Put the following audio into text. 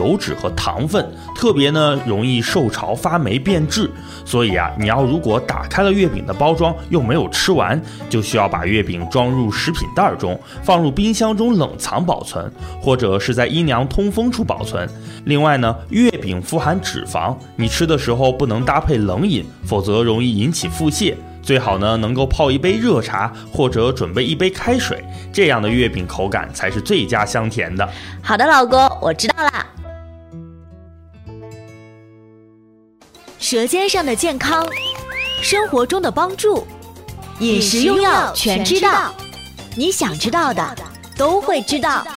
油脂和糖分，特别呢容易受潮发霉变质。所以啊，你要如果打开了月饼的包装又没有吃完，就需要把月饼装入食品袋中，放入冰箱中冷藏保存，或者是在阴凉通风处保存。另外呢，月饼富含脂肪，你吃的时候不能搭配冷饮，否则容易引起腹泻。最好呢能够泡一杯热茶，或者准备一杯开水，这样的月饼口感才是最佳香甜的。 好的，老公，我知道啦。舌尖上的健康，生活中的帮助，饮食用药全知道，你想知道的都会知道。